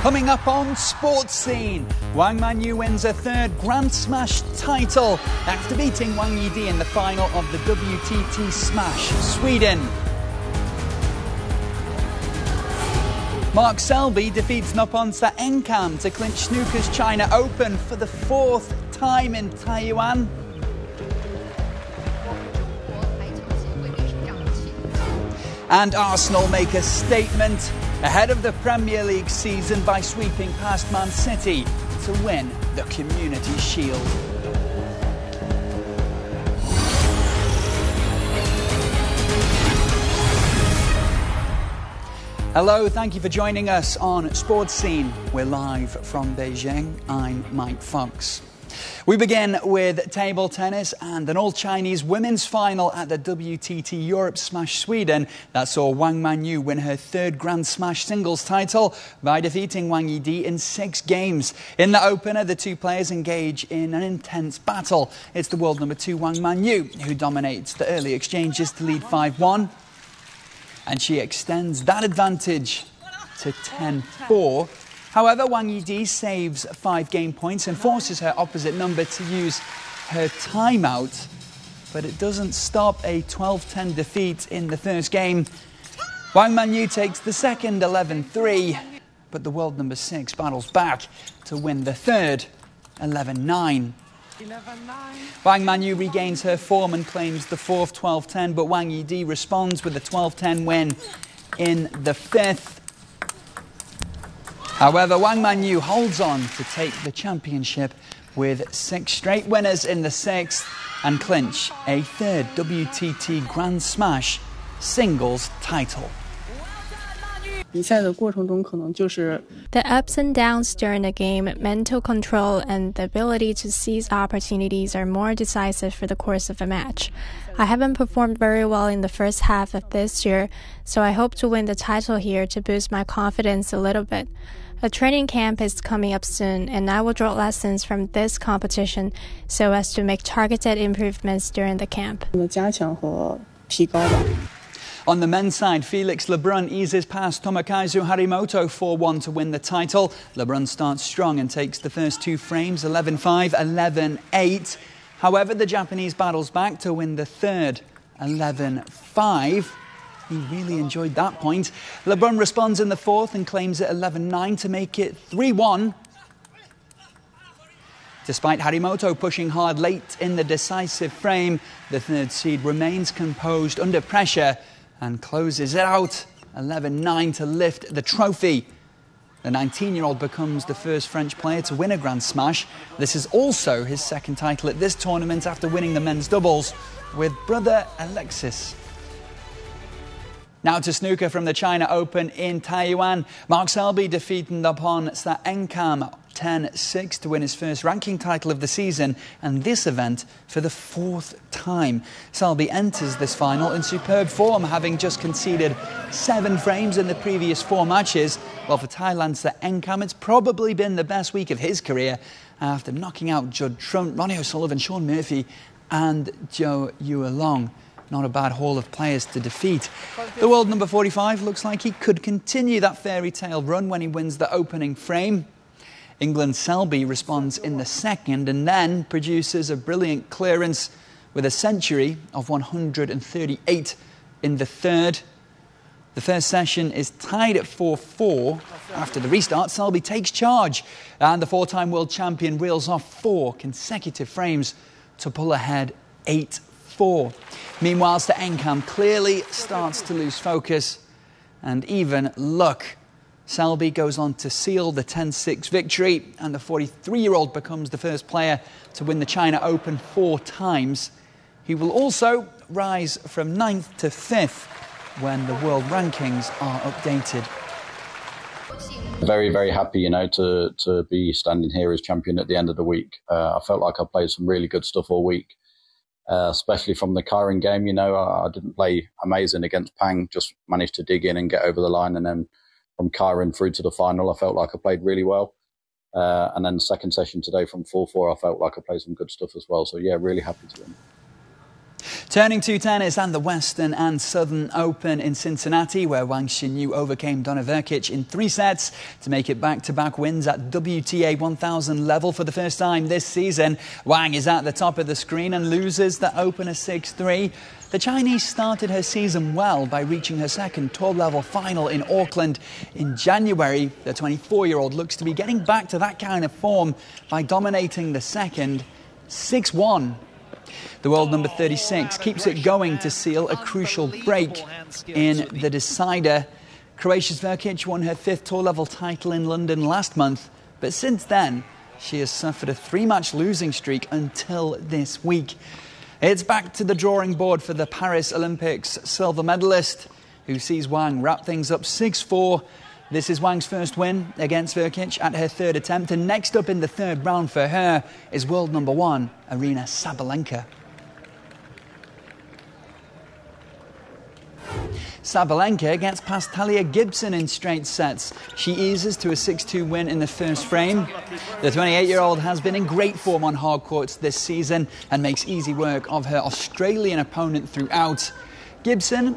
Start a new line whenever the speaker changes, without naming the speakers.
Coming up on Sports Scene, Wang Manyu wins a third Grand Smash title after beating Wang Yidi in the final of the WTT Smash Sweden. Mark Selby defeats Noponsa Enkam to clinch snooker's China Open for the fourth time in Taiwan. And Arsenal make a statement ahead of the Premier League season by sweeping past Man City to win the Community Shield. Hello, thank you for joining us on Sports Scene. We're live from Beijing. I'm Mike Fox. We begin with table tennis and an all-Chinese women's final at the WTT Europe Smash Sweden that saw Wang Manyu win her third Grand Smash singles title by defeating Wang Yidi in 6 games. In the opener, the two players engage in an intense battle. It's the world number 2 Wang Manyu who dominates the early exchanges to lead 5-1. And she extends that advantage to 10-4. However, Wang Yidi saves 5 game points and forces her opposite number to use her timeout. But it doesn't stop a 12-10 defeat in the first game. Wang Manyu takes the second 11-3, but the world number 6 battles back to win the third 11-9. Wang Manyu regains her form and claims the fourth 12-10, but Wang Yidi responds with a 12-10 win in the fifth. However, Wang Manyu holds on to take the championship with 6 straight winners in the 6th and clinch a third WTT Grand Smash singles title.
The ups and downs during the game, mental control, and the ability to seize opportunities are more decisive for the course of a match. I haven't performed very well in the first half of this year, so I hope to win the title here to boost my confidence a little bit. A training camp is coming up soon, and I will draw lessons from this competition so as to make targeted improvements during the camp.
On the men's side, Felix Lebrun eases past Tomokazu Harimoto 4-1 to win the title. Lebrun starts strong and takes the first 2 frames, 11-5, 11-8. However, the Japanese battles back to win the third, 11-5. He really enjoyed that point. Lebrun responds in the fourth and claims it 11-9 to make it 3-1. Despite Harimoto pushing hard late in the decisive frame, the third seed remains composed under pressure and closes it out 11-9 to lift the trophy. The 19-year-old becomes the first French player to win a Grand Smash. This is also his second title at this tournament after winning the men's doubles with brother Alexis. Now to snooker from the China Open in Taiwan. Mark Selby defeated Noponsa Enkam 10-6 to win his first ranking title of the season, and this event for the 4th time. Selby enters this final in superb form, having just conceded 7 frames in the previous 4 matches. Well, for Thailand's Enkam, it's probably been the best week of his career after knocking out Judd Trump, Ronnie O'Sullivan, Shaun Murphy and Zhou Yuelong. Not a bad haul of players to defeat. The world number 45 looks like he could continue that fairy tale run when he wins the opening frame. England's Selby responds in the second and then produces a brilliant clearance with a century of 138 in the third. The first session is tied at 4-4. After the restart, Selby takes charge and the 4-time world champion reels off 4 consecutive frames to pull ahead 8-4. Meanwhile, Enkam clearly starts to lose focus and even luck. Selby goes on to seal the 10-6 victory, and the 43-year-old becomes the first player to win the China Open 4 times. He will also rise from 9th to 5th when the world rankings are updated.
Very, very happy, to be standing here as champion at the end of the week. I felt like I played some really good stuff all week, especially from the Kairin game. I didn't play amazing against Pang, just managed to dig in and get over the line, and then from Kairin through to the final, I felt like I played really well. And then the second session today from 4-4, I felt like I played some good stuff as well. So, yeah, really happy to win.
Turning to tennis and the Western and Southern Open in Cincinnati, where Wang Xinyu overcame Donna Vekic in 3 sets to make it back-to-back wins at WTA 1000 level for the first time this season. Wang is at the top of the screen and loses the opener 6-3. The Chinese started her season well by reaching her second tour-level final in Auckland in January. The 24-year-old looks to be getting back to that kind of form by dominating the second 6-1. The world number 36 keeps it going to seal a crucial break in the decider. Croatia's Vekic won her 5th tour-level title in London last month, but since then she has suffered a 3-match losing streak until this week. It's back to the drawing board for the Paris Olympics silver medalist, who sees Wang wrap things up 6-4. This is Wang's first win against Vekic at her 3rd attempt, and next up in the 3rd round for her is world number 1, Aryna Sabalenka. Sabalenka gets past Talia Gibson in straight sets. She eases to a 6-2 win in the first frame. The 28-year-old has been in great form on hard courts this season and makes easy work of her Australian opponent throughout. Gibson